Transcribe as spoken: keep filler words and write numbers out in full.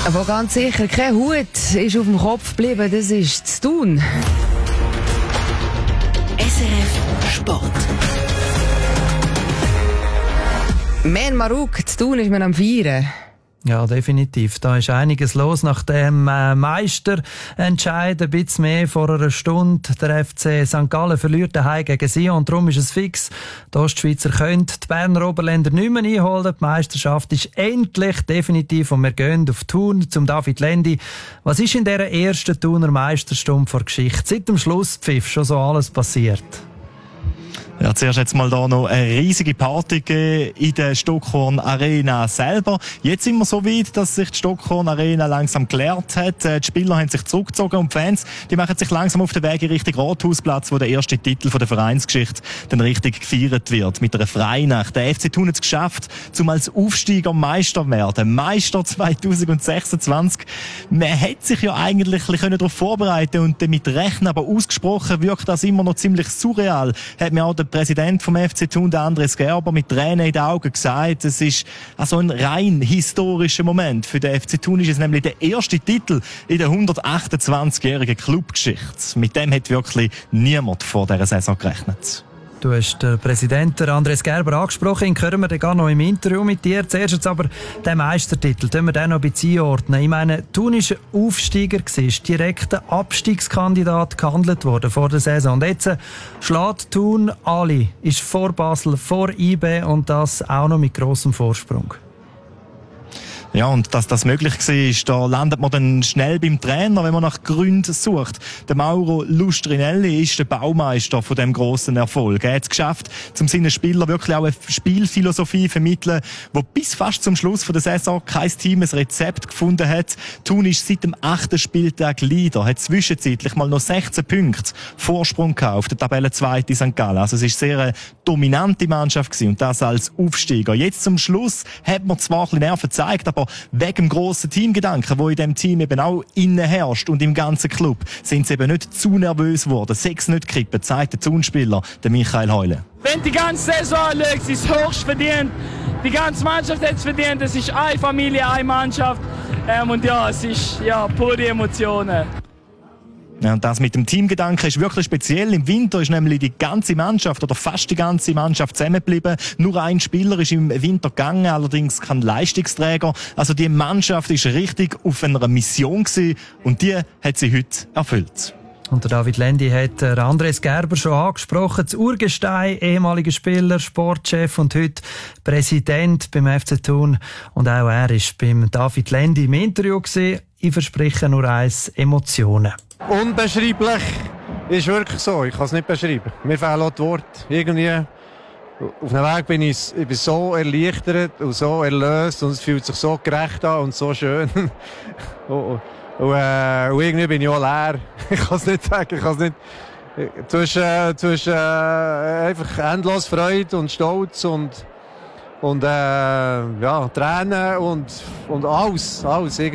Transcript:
wo ganz sicher kein Hut ist auf dem Kopf geblieben, das ist zu Thun. S R F Sport. Men Maruk, zu Thun ist man am Feiern. Ja, definitiv. Da ist einiges los nach dem äh, Meisterentscheid. Ein bisschen mehr vor einer Stunde. Der F C Sankt Gallen verliert daheim gegen Sion und darum ist es fix. Die Ostschweizer können die Berner Oberländer nicht mehr einholen. Die Meisterschaft ist endlich definitiv und wir gehen auf Thun zum David Lendi. Was ist in dieser ersten Thuner Meisterstunde vor Geschichte? Seit dem Schlusspfiff schon so alles passiert? Ja, zuerst jetzt mal da noch eine riesige Party gegeben in der Stockhorn Arena selber. Jetzt sind wir so weit, dass sich die Stockhorn Arena langsam geleert hat. Die Spieler haben sich zurückgezogen und die Fans, die machen sich langsam auf den Weg in Richtung Rathausplatz, wo der erste Titel von der Vereinsgeschichte dann richtig gefeiert wird. Mit einer Freinacht. Der F C Thun hat es geschafft, zum als Aufsteiger Meister zu werden. Meister zwanzig sechsundzwanzig. Man hätte sich ja eigentlich ein bisschen darauf vorbereiten und damit rechnen, aber ausgesprochen wirkt das immer noch ziemlich surreal. Hat mir auch der Präsident vom F C Thun, der Andres Gerber, mit Tränen in den Augen gesagt, es ist also ein rein historischer Moment. Für den F C Thun ist es nämlich der erste Titel in der hundertachtundzwanzigjährigen Clubgeschichte. Mit dem hat wirklich niemand vor dieser Saison gerechnet. Du hast den Präsidenten Andres Gerber angesprochen, ihn hören wir dann gar noch im Interview mit dir. Zuerst jetzt aber den Meistertitel, tun wir den noch ein bisschen einordnen. Ich meine, Thun war ein Aufsteiger, ist direkt ein Abstiegskandidat gehandelt worden vor der Saison. Und jetzt schlägt Thun alle, ist vor Basel, vor I B und das auch noch mit grossem Vorsprung. Ja, und dass das möglich war, da landet man dann schnell beim Trainer, wenn man nach Gründen sucht. Der Mauro Lustrinelli ist der Baumeister von dem grossen Erfolg. Er hat es geschafft, zum seinen Spielern wirklich auch eine Spielphilosophie zu vermitteln, wo bis fast zum Schluss der Saison kein Team ein Rezept gefunden hat. Thun ist seit dem achten Spieltag Leader, hat zwischenzeitlich mal noch sechzehn Punkte Vorsprung gehabt auf der Tabellenzweite Sankt Gallen. Also es war sehr eine dominante Mannschaft gewesen, und das als Aufsteiger. Jetzt zum Schluss hat man zwar ein bisschen Nerven gezeigt, aber wegen dem grossen Teamgedanken, der in diesem Team eben auch innen herrscht und im ganzen Club, sind sie eben nicht zu nervös geworden. Sechs nicht kippen, zeigt der Thun-Spieler, der Michael Heule. Wenn die ganze Saison anschaut, ist es höchst verdient. Die ganze Mannschaft hat es verdient. Es ist eine Familie, eine Mannschaft. Ähm, und ja, es ist ja, pure Emotionen. Ja, und das mit dem Teamgedanken ist wirklich speziell. Im Winter ist nämlich die ganze Mannschaft oder fast die ganze Mannschaft zusammengeblieben. Nur ein Spieler ist im Winter gegangen, allerdings kein Leistungsträger. Also die Mannschaft ist richtig auf einer Mission gewesen und die hat sie heute erfüllt. Und der David Lendi hat Andres Gerber schon angesprochen. Das Urgestein, ehemaliger Spieler, Sportchef und heute Präsident beim F C Thun. Und auch er war beim David Lendi im Interview gewesen. Ich verspreche nur eins: Emotionen. Unbeschreiblich ist wirklich so. Ich kann es nicht beschreiben. Mir fehlen auch die Worte. Irgendwie auf dem Weg bin ich, ich bin so erleichtert und so erlöst und es fühlt sich so gerecht an und so schön. und, und, äh, und irgendwie bin ich auch leer. Ich kann es nicht sagen. Ich kann es nicht. Zwischen, zwischen äh, einfach endlos Freude und Stolz und und äh, ja, Tränen und und alles, alles.